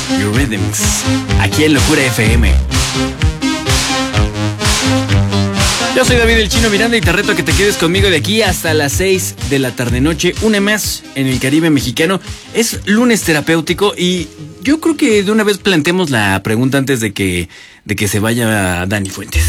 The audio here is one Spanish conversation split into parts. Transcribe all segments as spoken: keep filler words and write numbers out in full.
Eurythmics, aquí en Locura F M. Yo soy David el Chino Miranda y te reto a que te quedes conmigo de aquí hasta las seis de la tarde noche, una más en el Caribe mexicano. Es lunes terapéutico y yo creo que de una vez planteemos la pregunta antes de que, de que se vaya Dani Fuentes.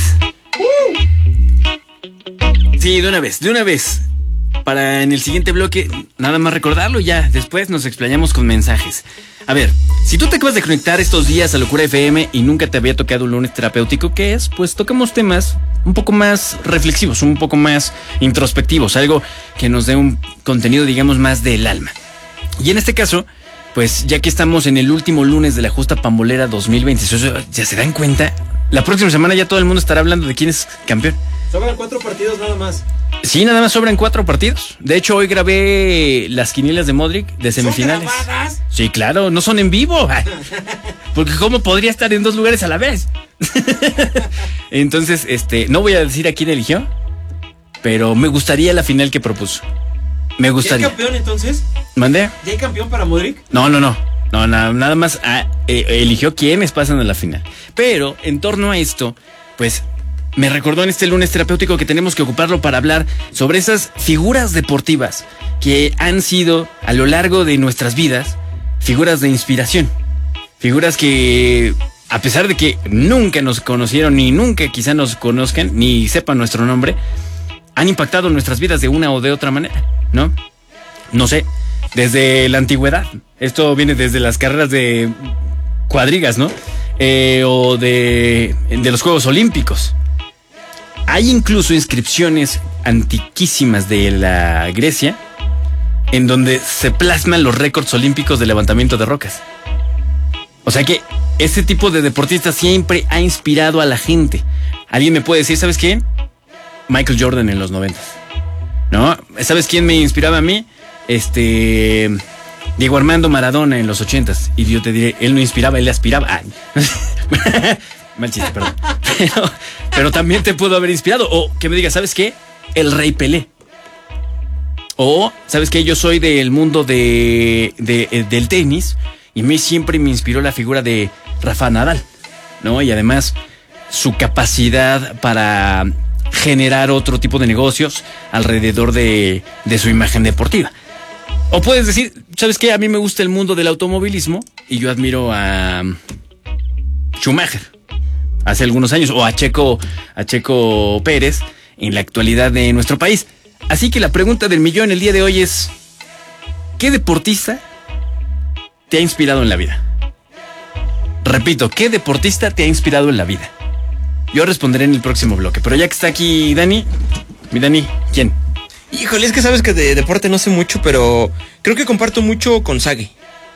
Sí, de una vez, de una vez. Para en el siguiente bloque, nada más recordarlo, ya después nos explayamos con mensajes. A ver, si tú te acabas de conectar estos días a Locura F M y nunca te había tocado un lunes terapéutico, ¿qué es? Pues tocamos temas un poco más reflexivos, un poco más introspectivos, algo que nos dé un contenido, digamos, más del alma. Y en este caso, pues ya que estamos en el último lunes de la Justa Pambolera dos mil veintiséis, ¿ya se dan cuenta? La próxima semana ya todo el mundo estará hablando de quién es campeón. Sobran cuatro partidos nada más. Sí, nada más sobran cuatro partidos. De hecho, hoy grabé las quinielas de Modric de semifinales. ¿Son grabadas? Sí, claro, no son en vivo. Porque ¿cómo podría estar en dos lugares a la vez? Entonces, este, no voy a decir a quién eligió, pero me gustaría la final que propuso. Me gustaría. ¿Ya hay campeón entonces? ¿Mandé? ¿Ya hay campeón para Modric? No, no, no. No, na- nada más ah, eh, eligió quiénes pasan a la final. Pero en torno a esto, pues me recordó en este lunes terapéutico que tenemos que ocuparlo para hablar sobre esas figuras deportivas que han sido a lo largo de nuestras vidas figuras de inspiración. Figuras que, a pesar de que nunca nos conocieron, ni nunca quizá nos conozcan, ni sepan nuestro nombre, han impactado nuestras vidas de una o de otra manera, ¿no? No sé, desde la antigüedad. Esto viene desde las carreras de cuadrigas, ¿no? Eh, o de, de los Juegos Olímpicos. Hay incluso inscripciones antiquísimas de la Grecia en donde se plasman los récords olímpicos de levantamiento de rocas. O sea que ese tipo de deportista siempre ha inspirado a la gente. Alguien me puede decir, ¿sabes quién? Michael Jordan en los noventas. ¿No? ¿Sabes quién me inspiraba a mí? Este... Diego Armando Maradona en los ochentas. Y yo te diré, él no inspiraba, él aspiraba. Ah. Mal chiste, perdón. Pero, pero también te pudo haber inspirado. O que me digas, ¿sabes qué? El Rey Pelé. O, ¿sabes qué? Yo soy del mundo de, de, del tenis y a mí siempre me inspiró la figura de Rafa Nadal, ¿no? Y además su capacidad para generar otro tipo de negocios alrededor de, de su imagen deportiva. O puedes decir, ¿sabes qué? A mí me gusta el mundo del automovilismo y yo admiro a Schumacher hace algunos años, o a Checo, a Checo Pérez en la actualidad de nuestro país. Así que la pregunta del millón el día de hoy es, ¿qué deportista te ha inspirado en la vida? Repito, ¿qué deportista te ha inspirado en la vida? Yo responderé en el próximo bloque, pero ya que está aquí Dani, mi Dani, ¿quién? Híjole, es que sabes que de deporte no sé mucho, pero creo que comparto mucho con Sage.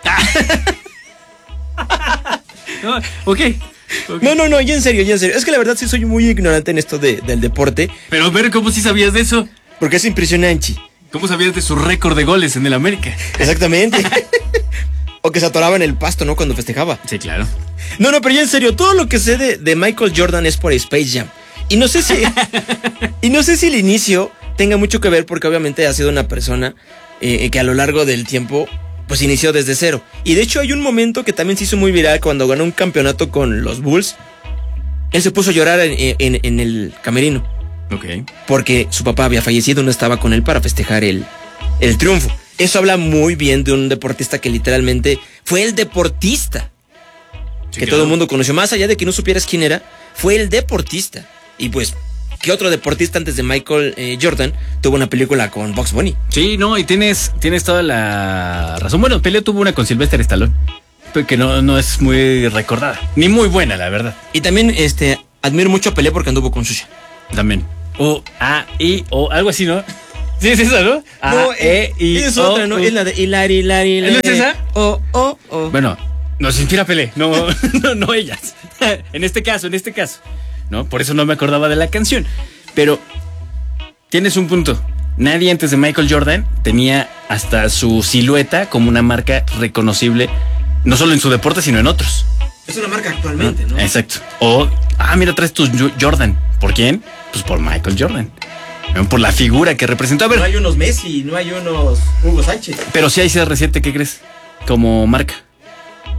No, ok. Okay. No, no, no, ya en serio, ya en serio. Es que la verdad sí soy muy ignorante en esto de, del deporte. Pero a ver, ¿cómo sí sabías de eso? Porque es impresionante. ¿Cómo sabías de su récord de goles en el América? Exactamente. O que se atoraba en el pasto, ¿no? Cuando festejaba. Sí, claro. No, no, pero ya en serio, todo lo que sé de, de Michael Jordan es por Space Jam. Y no sé si... y no sé si el inicio tenga mucho que ver porque obviamente ha sido una persona eh, que a lo largo del tiempo pues inició desde cero. Y de hecho hay un momento que también se hizo muy viral cuando ganó un campeonato con los Bulls. Él se puso a llorar en, en, en el camerino. Ok. Porque su papá había fallecido, no estaba con él para festejar el, el triunfo. Eso habla muy bien de un deportista que literalmente fue el deportista. Sí, que claro. Todo el mundo conoció. Más allá de que no supieras quién era, fue el deportista. Y pues, ¿qué otro deportista antes de Michael eh, Jordan tuvo una película con Bugs Bunny? Sí, no, y tienes, tienes toda la razón. Bueno, Pelé tuvo una con Sylvester Stallone, que no, no es muy recordada, ni muy buena, la verdad. Y también este, admiro mucho a Pelé porque anduvo con Xuxa. También. O, A, I, O, algo así, ¿no? Sí, es esa, ¿no? A, no, E, I, es O, otra, ¿no? U. Es la de Hilari, Hilari, Hilari. ¿No es esa? O, O, O. Bueno, nos inspira Pelé, no, no, no ellas. En este caso, en este caso. ¿No? Por eso no me acordaba de la canción. Pero tienes un punto. Nadie antes de Michael Jordan tenía hasta su silueta como una marca reconocible, no solo en su deporte, sino en otros. Es una marca actualmente, ¿no? Exacto. O, ah, mira, traes tus Jordan. ¿Por quién? Pues por Michael Jordan. Por la figura que representó. A ver, no hay unos Messi, no hay unos Hugo Sánchez. Pero sí hay C R siete, ¿qué crees? Como marca.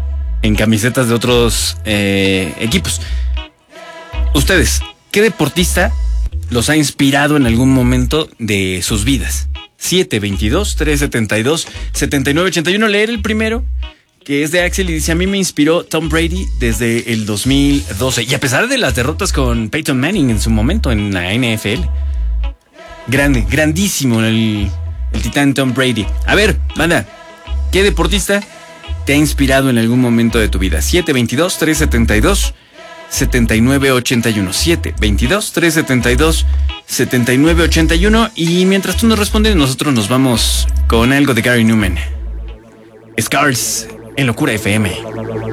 en camisetas de otros eh, equipos. Ustedes, ¿qué deportista los ha inspirado en algún momento de sus vidas? siete veintidós, trescientos setenta y dos, setenta y nueve ochenta y uno. Leer el primero, que es de Axel, y dice: a mí me inspiró Tom Brady desde el dos mil doce. Y a pesar de las derrotas con Peyton Manning en su momento en la N F L. Grande, grandísimo el, el titán Tom Brady. A ver, banda, ¿qué deportista te ha inspirado en algún momento de tu vida? siete veintidós, trescientos setenta y dos, setenta y nueve ochenta y uno. siete veintidós, trescientos setenta y dos, setenta y nueve ochenta y uno. Y mientras tú nos respondes, nosotros nos vamos con algo de Gary Numan. Scars en Locura F M.